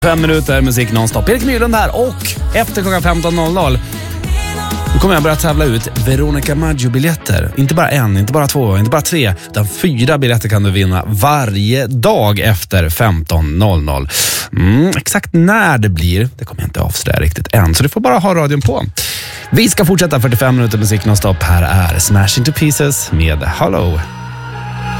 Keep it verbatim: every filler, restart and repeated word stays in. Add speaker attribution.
Speaker 1: Fem minuter musik nonstop. Erik Nylund här och efter klockan femton noll noll då kommer jag börja tävla ut Veronica Maggio-biljetter. Inte bara en, inte bara två, inte bara tre, utan fyra biljetter kan du vinna varje dag efter femton noll noll. Mm, exakt när det blir, det kommer jag inte avslöja riktigt än, så du får bara ha radion på. Vi ska fortsätta fyrtiofem minuter musik nonstop. Här är Smash Into Pieces med Hollow.